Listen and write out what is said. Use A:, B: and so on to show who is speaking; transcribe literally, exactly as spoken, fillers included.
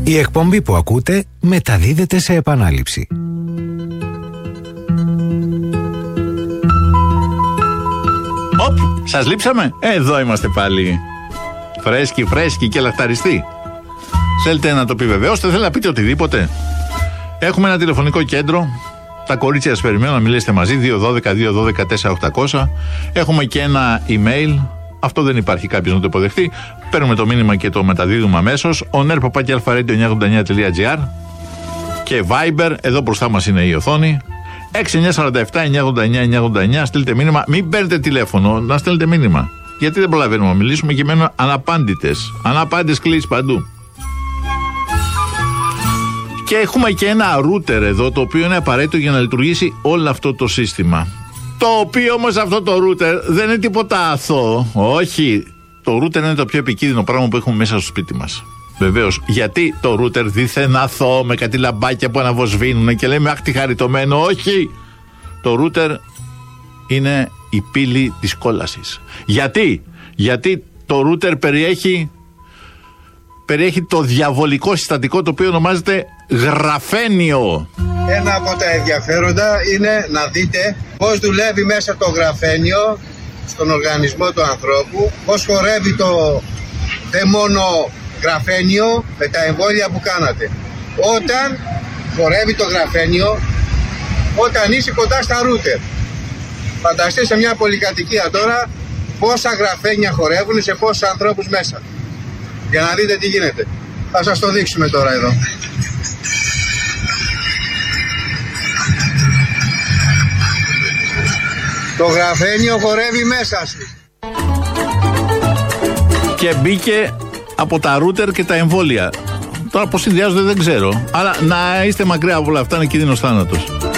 A: Η εκπομπή που ακούτε μεταδίδεται σε επανάληψη.
B: Οπ, σας λείψαμε? Εδώ είμαστε πάλι. Φρέσκοι, φρέσκοι και λαχταριστοί. Θέλετε να το επιβεβαιώσετε, θέλετε να πείτε οτιδήποτε? Έχουμε ένα τηλεφωνικό κέντρο. Τα κορίτσια σας περιμένουν να μιλήσετε μαζί. δύο δώδεκα δύο δώδεκα τέσσερα οκτακόσια. Έχουμε και ένα email. Αυτό δεν υπάρχει κάποιος να το υποδεχτεί. Παίρνουμε το μήνυμα και το μεταδίδουμε αμέσως. on air παπάκι αλφα ρέιντιο εννιακόσια ογδόντα εννιά τελεία τζι άρ. Και Viber, εδώ μπροστά μας είναι η οθόνη. έξι εννιά τέσσερα επτά εννιακόσια ογδόντα εννιά εννιακόσια ογδόντα εννιά. Στείλτε μήνυμα. Μην παίρνετε τηλέφωνο, να στέλνετε μήνυμα. Γιατί δεν προλαβαίνουμε να μιλήσουμε και μένουν αναπάντητες. Αναπάντητες κλήσεις παντού. Και έχουμε και ένα router εδώ, το οποίο είναι απαραίτητο για να λειτουργήσει όλο αυτό το σύστημα. Το οποίο όμως αυτό το router δεν είναι τίποτα αθώο. Όχι. Το router είναι το πιο επικίνδυνο πράγμα που έχουμε μέσα στο σπίτι μας. Βεβαίως. Γιατί το router δίθεν αθώο με κάτι λαμπάκια που αναβοσβήνουν και λέμε αχ τι χαριτωμένο? Όχι. Το router είναι η πύλη της κόλασης. Γιατί? Γιατί το router περιέχει, περιέχει το διαβολικό συστατικό το οποίο ονομάζεται γραφένιο.
C: Ένα από τα ενδιαφέροντα είναι να δείτε πώς δουλεύει μέσα το γραφένιο στον οργανισμό του ανθρώπου, πώς χορεύει το δαιμόνο γραφένιο με τα εμβόλια που κάνατε. Όταν χορεύει το γραφένιο, όταν είσαι κοντά στα ρούτερ. Φανταστείτε σε μια πολυκατοικία τώρα πόσα γραφένια χορεύουν σε πόσους ανθρώπους μέσα. Για να δείτε τι γίνεται. Θα σας το δείξουμε τώρα εδώ. Το γραφένιο χορεύει μέσα σου.
B: Και μπήκε από τα ρούτερ και τα εμβόλια. Τώρα πώς συνδυάζονται δεν ξέρω. Αλλά να είστε μακριά από όλα αυτά, είναι κίνδυνος θάνατος.